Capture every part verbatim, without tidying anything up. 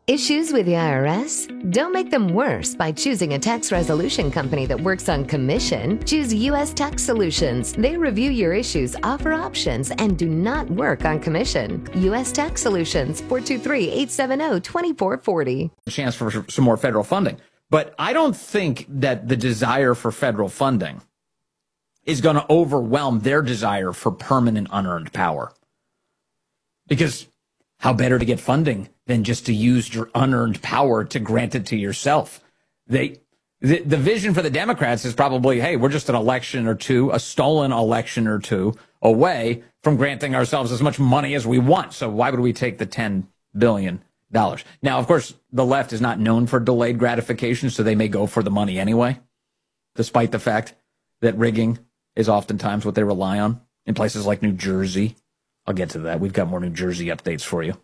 Issues with the I R S? Don't make them worse by choosing a tax resolution company that works on commission. Choose U S Tax Solutions. They review your issues, offer options, and do not work on commission. U S Tax Solutions, four two three, eight seven zero, two four four zero. A chance for some more federal funding. But I don't think that the desire for federal funding is going to overwhelm their desire for permanent unearned power. Because how better to get funding than just to use your unearned power to grant it to yourself? They, the, the vision for the Democrats is probably, hey, we're just an election or two, a stolen election or two away from granting ourselves as much money as we want. So why would we take the ten billion dollars? Now, of course, the left is not known for delayed gratification, so they may go for the money anyway, despite the fact that rigging is oftentimes what they rely on in places like New Jersey. I'll get to that. We've got more New Jersey updates for you.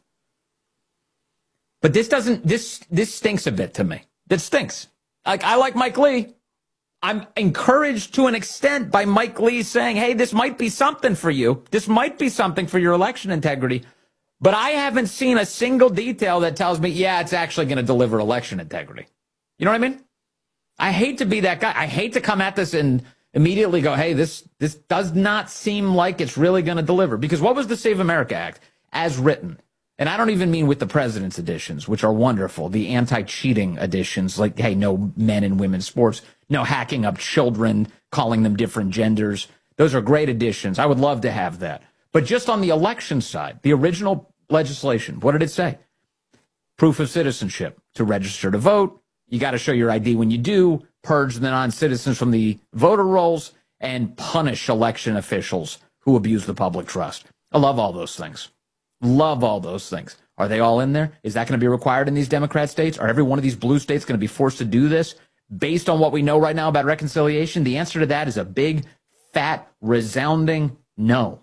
But this doesn't, this, this stinks a bit to me. That stinks. Like, I like Mike Lee. I'm encouraged to an extent by Mike Lee saying, hey, this might be something for you. This might be something for your election integrity. But I haven't seen a single detail that tells me, yeah, it's actually going to deliver election integrity. You know what I mean? I hate to be that guy. I hate to come at this and immediately go, hey, this this does not seem like it's really going to deliver. Because what was the Save America Act as written? And I don't even mean with the president's editions, which are wonderful, the anti-cheating editions, like, hey, no men and women's sports, no hacking up children, calling them different genders. Those are great additions. I would love to have that. But just on the election side, the original legislation, what did it say? Proof of citizenship to register to vote. You got to show your I D when you do, purge the non-citizens from the voter rolls, and punish election officials who abuse the public trust. I love all those things. Love all those things. Are they all in there? Is that going to be required in these Democrat states? Are every one of these blue states going to be forced to do this based on what we know right now about reconciliation? The answer to that is a big, fat, resounding no.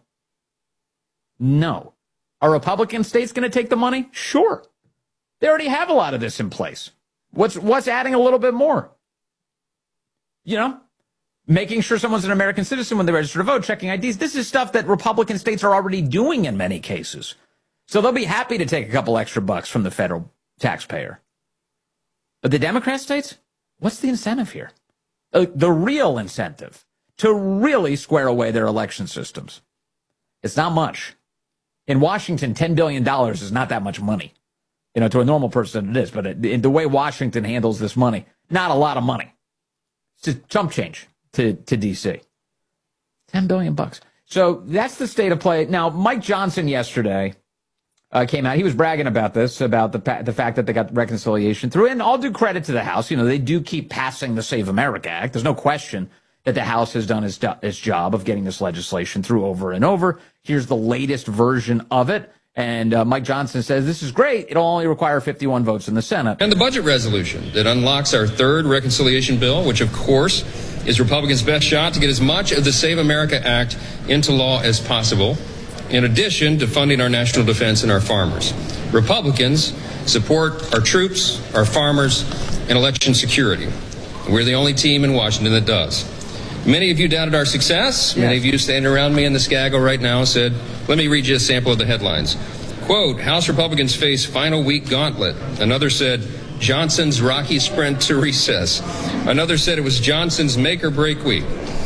No. Are Republican states going to take the money? Sure. They already have a lot of this in place. What's what's adding a little bit more? You know, making sure someone's an American citizen when they register to vote, checking I Ds. This is stuff that Republican states are already doing in many cases. So they'll be happy to take a couple extra bucks from the federal taxpayer. But the Democrat states, what's the incentive here? Uh, the real incentive to really square away their election systems. It's not much. In Washington, ten billion dollars is not that much money. You know, to a normal person it is, but it, the way Washington handles this money, not a lot of money. It's a chump change to, to D C. ten billion bucks. So that's the state of play. Now, Mike Johnson yesterday uh, came out. He was bragging about this, about the the fact that they got reconciliation through. And all due credit to the House. You know, they do keep passing the Save America Act. There's no question that the House has done its, its job of getting this legislation through over and over. Here's the latest version of it. And uh, Mike Johnson says this is great. It'll only require fifty-one votes in the Senate. And the budget resolution that unlocks our third reconciliation bill, which, of course, is Republicans' best shot to get as much of the Save America Act into law as possible, in addition to funding our national defense and our farmers. Republicans support our troops, our farmers, and election security. We're the only team in Washington that does. Many of you doubted our success. Many yes. of you standing around me in the Skaggle right now said, let me read you a sample of the headlines. Quote, House Republicans face final week gauntlet. Another said, Johnson's rocky sprint to recess. Another said it was Johnson's make or break week.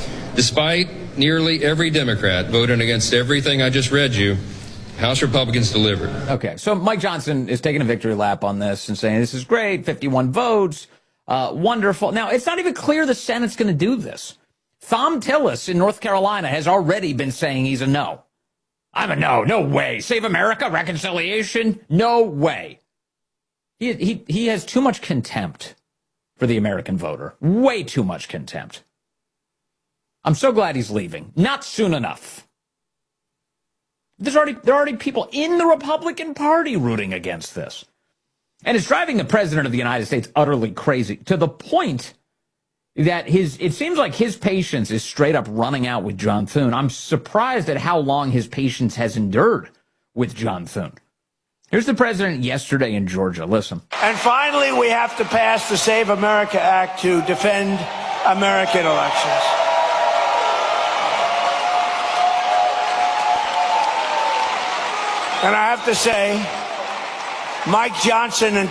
Despite nearly every Democrat voting against everything I just read you, House Republicans delivered. Okay, so Mike Johnson is taking a victory lap on this and saying this is great, fifty-one votes, uh, wonderful. Now, it's not even clear the Senate's going to do this. Thom Tillis in North Carolina has already been saying he's a no. I'm a no. No way. Save America, reconciliation? No way. He, he, he has too much contempt for the American voter. Way too much contempt. I'm so glad he's leaving. Not soon enough. There's already, there are already people in the Republican Party rooting against this. And it's driving the president of the United States utterly crazy to the point that his, it seems like his patience is straight up running out with John Thune. I'm surprised at how long his patience has endured with John Thune. Here's the president yesterday in Georgia. Listen. And finally, we have to pass the Save America Act to defend American elections. And I have to say, Mike Johnson and